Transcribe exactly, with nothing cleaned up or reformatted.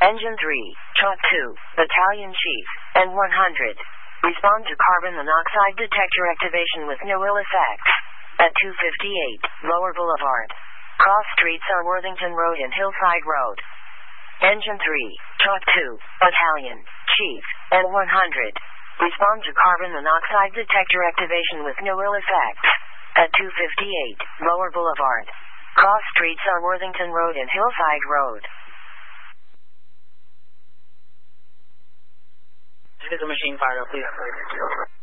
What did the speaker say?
Engine three, Chalk two, Battalion Chief, N one hundred. Respond to carbon monoxide detector activation with no ill effects. At two fifty-eight, Lower Boulevard. Cross streets are Worthington Road and Hillside Road. Engine three, Chalk two, Battalion Chief, N one hundred. Respond to carbon monoxide detector activation with no ill effects. At two fifty-eight, Lower Boulevard. Cross streets are Worthington Road and Hillside Road. This is a machine fire, please.